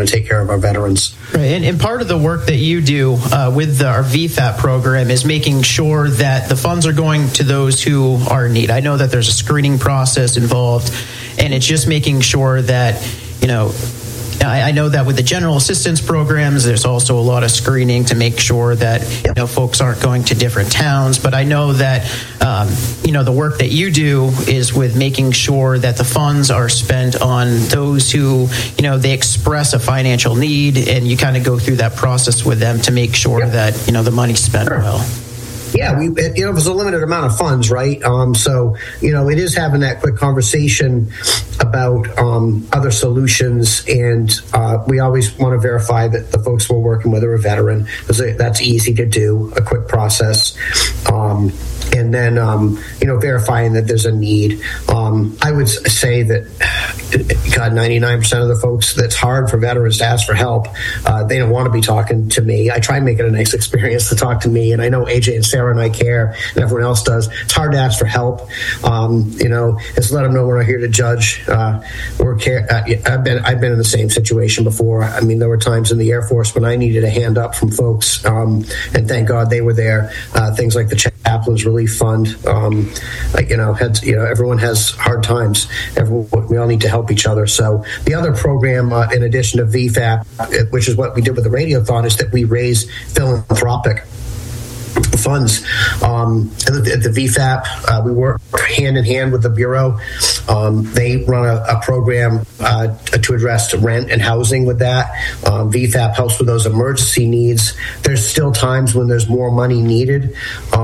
want to take care of our veterans. Right. And part of the work that you do with our VFAP program is making sure that the funds are going to those who are in need. I know that there's a screening process involved, and it's just making sure that, I know that with the general assistance programs, there's also a lot of screening to make sure that folks aren't going to different towns. But I know that the work that you do is with making sure that the funds are spent on those who they express a financial need, and you kind of go through that process with them to make sure that the money's spent well. Yeah, there's a limited amount of funds, right? So, it is having that quick conversation about other solutions, and we always want to verify that the folks we're working with are a veteran, because that's easy to do, a quick process. And then, verifying that there's a need. I would say that, 99% of the folks, that's hard for veterans to ask for help. They don't want to be talking to me. I try and make it a nice experience to talk to me, and I know AJ and Sarah and I care, and everyone else does. It's hard to ask for help. Just let them know we're not here to judge or care. I've been in the same situation before. I mean, there were times in the Air Force when I needed a hand up from folks, and thank God they were there. Things like the Chaplains Relief Fund. Everyone has hard times. We all need to help each other. So the other program, in addition to VFAP, which is what we did with the Radiothon, is that we raise philanthropic funds. At the VFAP, we work hand in hand with the Bureau. They run a program to address rent and housing with that. VFAP helps with those emergency needs. There's still times when there's more money needed.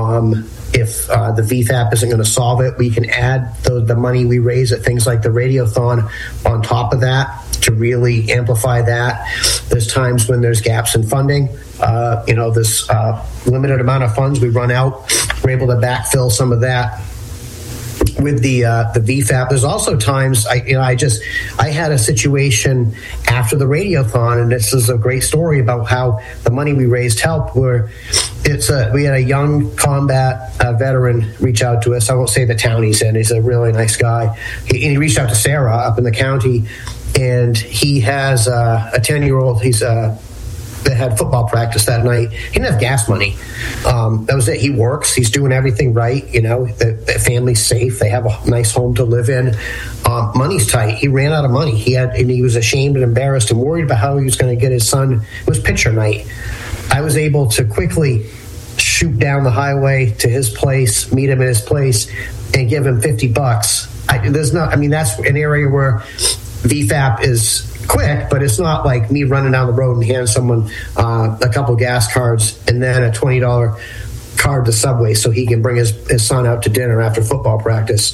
If the VFAP isn't going to solve it, we can add the money we raise at things like the Radiothon on top of that to really amplify that. There's times when there's gaps in funding. This limited amount of funds we run out, we're able to backfill some of that with the VFAP. There's also times I had a situation after the Radiothon, and this is a great story about how the money we raised helped. Where we had a young combat veteran reach out to us. I won't say the town he's in. He's a really nice guy. He reached out to Sarah up in the county, and he has a 10-year-old. He's that had football practice that night. He didn't have gas money. That was it. He works. He's doing everything right. The family's safe. They have a nice home to live in. Money's tight. He ran out of money. He was ashamed and embarrassed and worried about how he was going to get his son. It was picture night. I was able to quickly shoot down the highway to his place, meet him at his place, and give him $50. That's an area where VFAP is quick, but it's not like me running down the road and hand someone a couple gas cards and then a $20 card to Subway so he can bring his son out to dinner after football practice.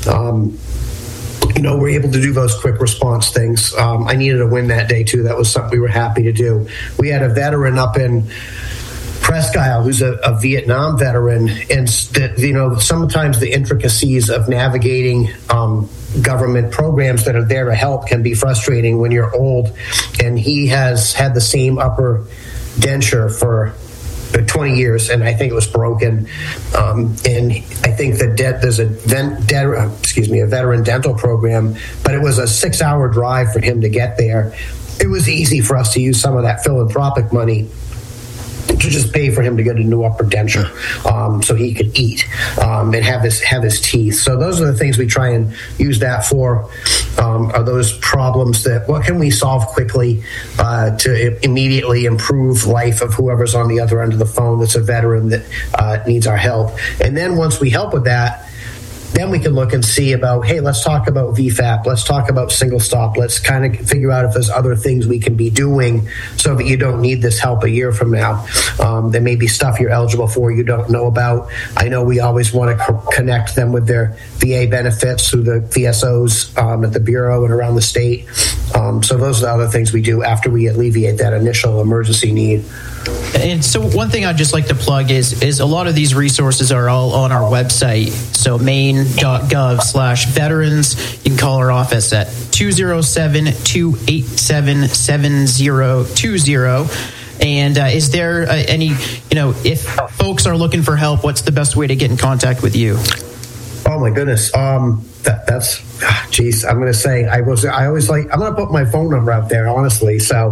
We're able to do those quick response things. I needed a win that day too. That was something we were happy to do. We had a veteran up in Presque Isle who's a Vietnam veteran, and sometimes the intricacies of navigating government programs that are there to help can be frustrating when you're old. And he has had the same upper denture for 20 years, and I think it was broken. And I think that there's a veteran dental program, but it was a 6-hour drive for him to get there. It was easy for us to use some of that philanthropic money to just pay for him to get a new upper denture, so he could eat and have his teeth. So those are the things we try and use that for. Are those problems that what can we solve quickly to immediately improve life of whoever's on the other end of the phone that's a veteran that needs our help. And then once we help with that, then we can look and see about, hey, let's talk about VFAP. Let's talk about single stop. Let's kind of figure out if there's other things we can be doing so that you don't need this help a year from now. There may be stuff you're eligible for you don't know about. I know we always want to connect them with their VA benefits through the VSOs at the Bureau and around the state. So those are the other things we do after we alleviate that initial emergency need. And so one thing I'd just like to plug is a lot of these resources are all on our website. So maine.gov/veterans. You can call our office at 207-287-7020. And is there any, if folks are looking for help, what's the best way to get in contact with you? Oh my goodness. Geez, I'm going to say I'm going to put my phone number out there, honestly. So